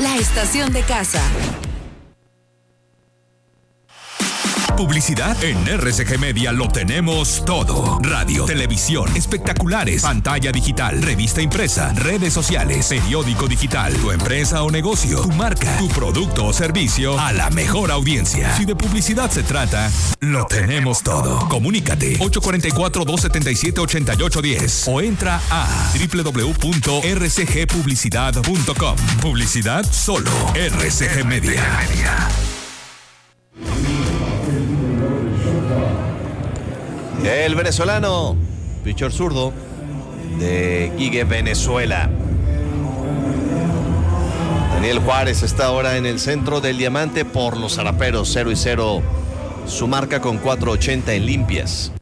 la estación de casa. Publicidad en RCG Media lo tenemos todo. Radio, televisión, espectaculares, pantalla digital, revista impresa, redes sociales, periódico digital, tu empresa o negocio, tu marca, tu producto o servicio a la mejor audiencia. Si de publicidad se trata, lo tenemos todo. Comunícate 844-277-8810 o entra a www.rcgpublicidad.com. Publicidad solo RCG Media. El venezolano, pitcher zurdo de Quique, Venezuela. Daniel Juárez está ahora en el centro del diamante por los Zaraperos, 0-0. Su marca con 4.80 en limpias.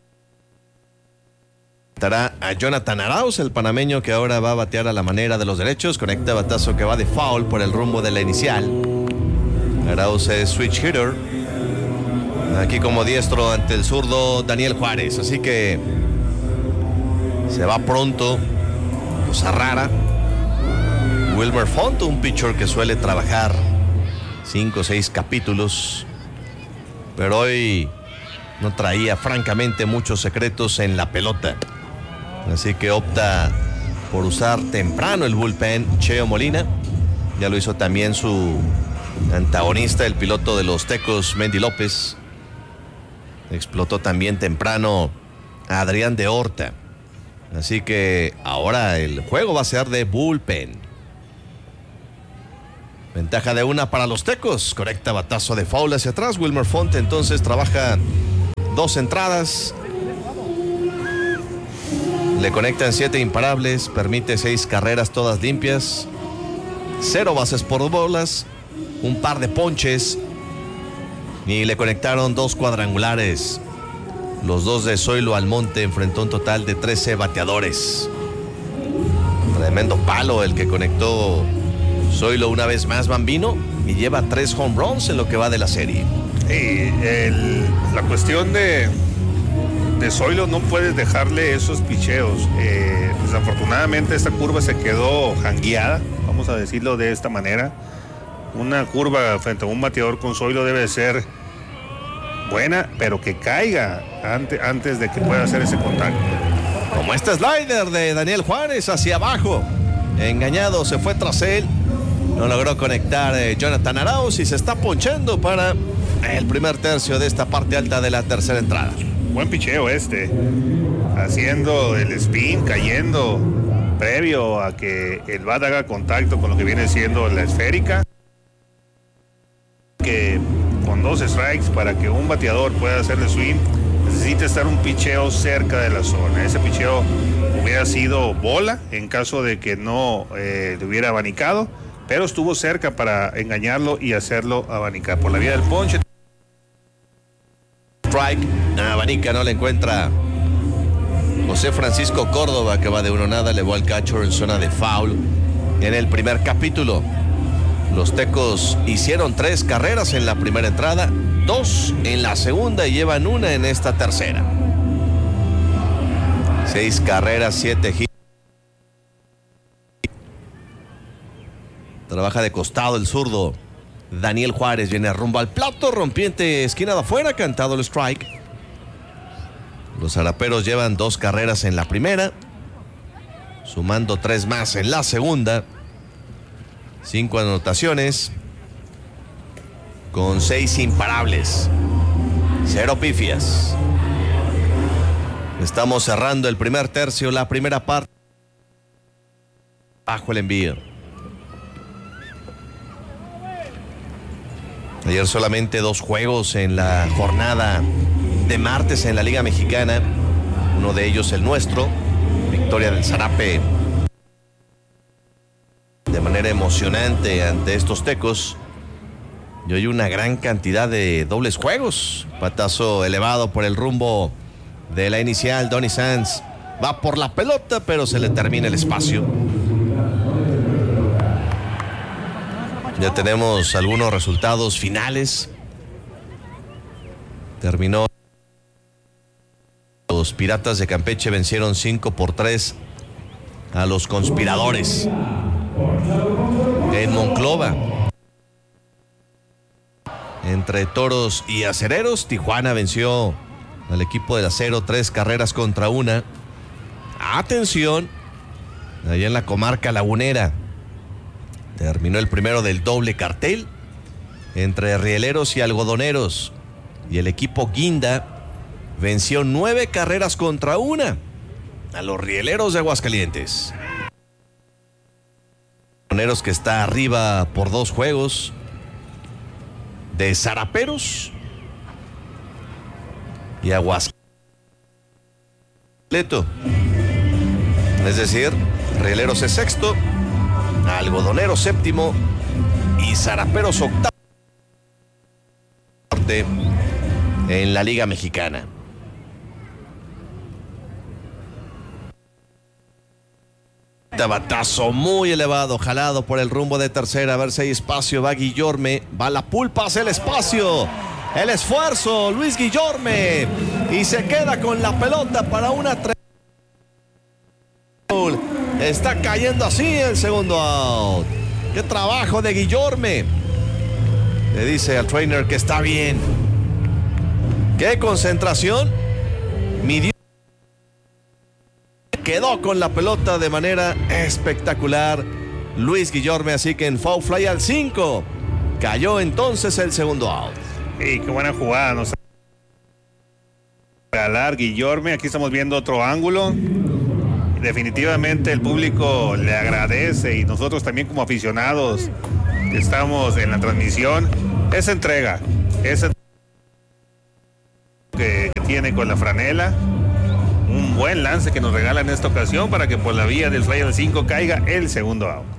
Estará a Jonathan Arauz, el panameño que ahora va a batear a la manera de los derechos. Conecta batazo que va de foul por el rumbo de la inicial. Arauz es switch hitter. Aquí como diestro ante el zurdo Daniel Juárez. Así que se va pronto. Cosa rara. Wilmer Font, un pitcher que suele trabajar 5 o 6 capítulos. Pero hoy no traía francamente muchos secretos en la pelota. Así que opta por usar temprano el bullpen Cheo Molina. Ya lo hizo también su antagonista, el piloto de los Tecos, Mendy López. Explotó también temprano a Adrián de Horta. Así que ahora el juego va a ser de bullpen. Ventaja de 1 para los Tecos. Correcta batazo de foul hacia atrás. Wilmer Font entonces trabaja 2 entradas. Le conectan 7 imparables. Permite 6 carreras todas limpias. 0 bases por bolas. Un par de ponches. Y le conectaron 2 cuadrangulares. Los 2 de Zoilo Almonte enfrentó un total de 13 bateadores. Tremendo palo el que conectó Zoilo una vez más, Bambino. Y lleva 3 home runs en lo que va de la serie. La cuestión de Zoilo, no puedes dejarle esos picheos. Desafortunadamente esta curva se quedó jangueada, vamos a decirlo de esta manera. Una curva frente a un bateador con Zoilo debe ser buena, pero que caiga antes de que pueda hacer ese contacto. Como este slider de Daniel Juárez hacia abajo. Engañado, se fue tras él. No logró conectar Jonathan Arauz y se está ponchando para el primer tercio de esta parte alta de la tercera entrada. Buen picheo haciendo el spin, cayendo previo a que el bat haga contacto con lo que viene siendo la esférica. Que con 2 strikes, para que un bateador pueda hacerle swing, necesita estar un picheo cerca de la zona. Ese picheo hubiera sido bola en caso de que no le hubiera abanicado, pero estuvo cerca para engañarlo y hacerlo abanicar por la vía del ponche. Strike, abanica, no le encuentra José Francisco Córdoba, que va de 1-0, le va al catcher en zona de foul en el primer capítulo. Los Tecos hicieron 3 carreras en la primera entrada, 2 en la segunda y llevan 1 en esta tercera. 6 carreras, 7 hits. Trabaja de costado el zurdo Daniel Juárez, viene rumbo al plato, rompiente, esquina de afuera, cantado el strike. Los Zaraperos llevan 2 carreras en la primera, sumando 3 más en la segunda. 5 anotaciones con 6 imparables, 0 pifias. Estamos cerrando el primer tercio, la primera parte. Bajo el envío. Ayer solamente 2 juegos en la jornada de martes en la Liga Mexicana. Uno de ellos el nuestro, victoria del Zarape de manera emocionante ante estos Tecos. Y hoy una gran cantidad de dobles juegos. Patazo elevado por el rumbo de la inicial. Donny Sanz va por la pelota, pero se le termina el espacio. Ya tenemos algunos resultados finales. Terminó. Los Piratas de Campeche vencieron 5-3 a los Conspiradores. en Monclova. Entre Toros y Acereros, Tijuana venció al equipo del Acero 3-1. Atención, allá en la comarca lagunera. Terminó el primero del doble cartel entre rieleros y algodoneros. Y el equipo Guinda venció 9-1 a los rieleros de Aguascalientes. Algodoneros que está arriba por 2 juegos de Zaraperos y Aguascalientes. Es decir, rieleros es sexto, algodoneros séptimo y Zaraperos octavo en la Liga Mexicana. Batazo muy elevado, jalado por el rumbo de tercera. A ver si hay espacio. Va Guillorme, va la pulpa hacia el espacio. El esfuerzo, Luis Guillorme. Y se queda con la pelota para una. Está cayendo así el segundo out. Qué trabajo de Guillorme. Le dice al trainer que está bien. Qué concentración. Midió. Quedó con la pelota de manera espectacular Luis Guillorme, así que en foul fly al 5 cayó entonces el segundo out. Sí, qué buena jugada nos regalar Guillorme. Aquí estamos viendo otro ángulo. Definitivamente el público le agradece y nosotros también como aficionados que estamos en la transmisión, esa entrega que tiene con la franela. Un buen lance que nos regala en esta ocasión para que por la vía del fly al 5 caiga el segundo out.